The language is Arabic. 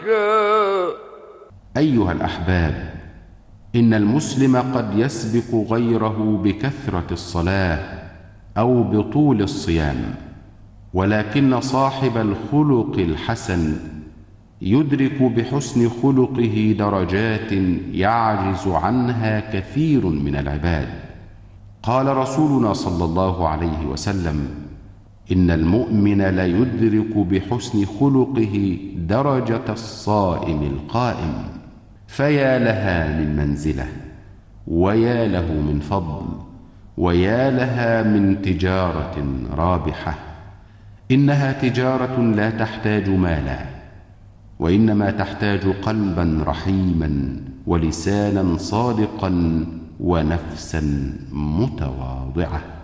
أيها الأحباب، إن المسلم قد يسبق غيره بكثرة الصلاة أو بطول الصيام، ولكن صاحب الخلق الحسن يدرك بحسن خلقه درجات يعجز عنها كثير من العباد. قال رسولنا صلى الله عليه وسلم: إن المؤمن ليدرك بحسن خلقه درجة الصائم القائم. فيا لها من منزلة، ويا له من فضل، ويا لها من تجارة رابحة. إنها تجارة لا تحتاج مالا، وإنما تحتاج قلبا رحيما، ولسانا صادقا، ونفسا متواضعة.